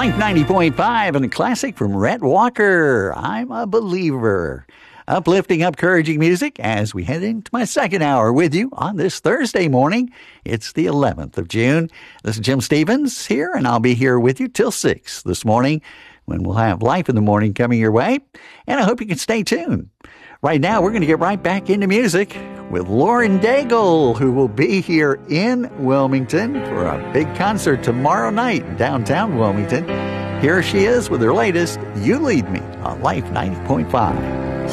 Life 90.5 and a classic from Rhett Walker, I'm a Believer. Uplifting, encouraging music as we head into my second hour with you on this Thursday morning. It's the 11th of June. This is Jim Stevens here, and I'll be here with you till 6 this morning when we'll have Life in the Morning coming your way. And I hope you can stay tuned. Right now, we're going to get right back into music with Lauren Daigle, who will be here in Wilmington for a big concert tomorrow night in downtown Wilmington. Here she is with her latest, You Lead Me, on Life 90.5.